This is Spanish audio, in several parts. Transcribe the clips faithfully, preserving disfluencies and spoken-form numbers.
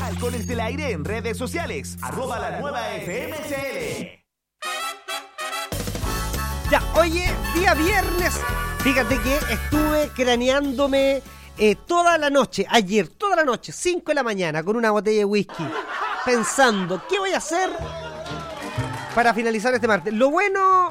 Halcones del Aire en redes sociales. Arroba la nueva F M C L. Ya, oye, día viernes. Fíjate que estuve craneándome eh, toda la noche, ayer, toda la noche, cinco de la mañana, con una botella de whisky, pensando, ¿qué voy a hacer para finalizar este martes? Lo bueno,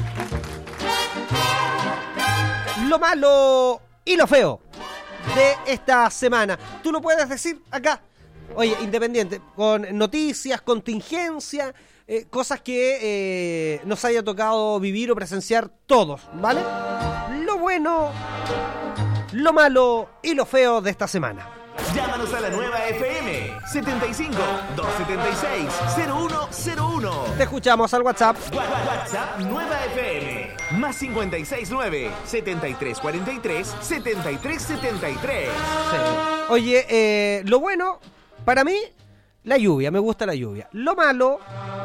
lo malo y lo feo de esta semana. Tú lo puedes decir acá. Oye, Independiente, con noticias, contingencia, eh, cosas que eh, nos haya tocado vivir o presenciar todos, ¿vale? Lo bueno, lo malo y lo feo de esta semana. Llámanos a la nueva F M setenta y cinco, doscientos setenta y seis, cero uno cero uno. Te escuchamos al WhatsApp. WhatsApp nueva F M más cincuenta y seis nueve, setenta y tres cuarenta y tres, setenta y tres setenta y tres. Sí. Oye, eh, lo bueno, para mí, la lluvia, me gusta la lluvia. Lo malo,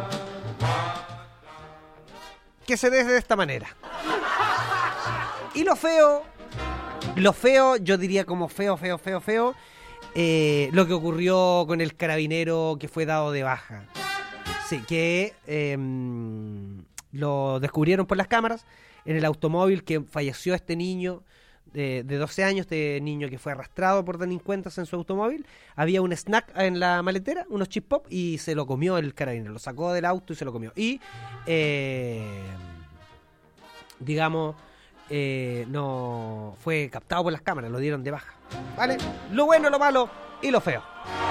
que se dé de esta manera. Y lo feo, lo feo, yo diría como feo, feo, feo, feo, eh, lo que ocurrió con el carabinero que fue dado de baja. Sí, que eh, lo descubrieron por las cámaras en el automóvil que falleció este niño de, de doce años, este niño que fue arrastrado por delincuentes en su automóvil. Había un snack en la maletera, unos chip pop, y se lo comió el carabinero, lo sacó del auto y se lo comió. Y, eh, digamos... Eh, no fue captado por las cámaras, lo dieron de baja, ¿vale? Lo bueno, lo malo y lo feo.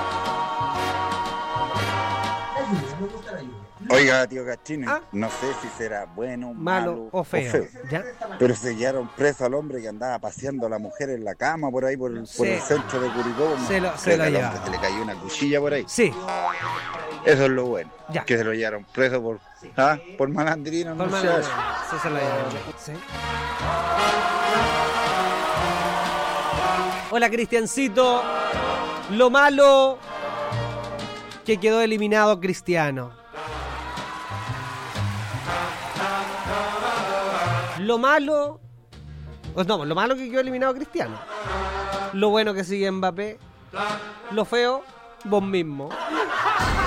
Oiga, tío Cachines, ¿Ah? no sé si será bueno, Malo malo o feo, o feo. ¿ya? Pero se llevaron preso al hombre que andaba paseando a la mujer en la cama por ahí, por, por Sí. el centro de Curicó. Se lo- Creo se lo que al llevaron. hombre se le cayó una cuchilla por ahí. Sí, Eso es lo bueno, Ya. que se lo llevaron preso por, ¿ah? por malandrino, no por sé malo, eso. sí, se lo llevaron. Sí. Hola, Cristiancito. Lo malo, que quedó eliminado Cristiano. Lo malo, pues no, lo malo que quedó eliminado Cristiano. Lo bueno que sigue Mbappé. Lo feo, vos mismo.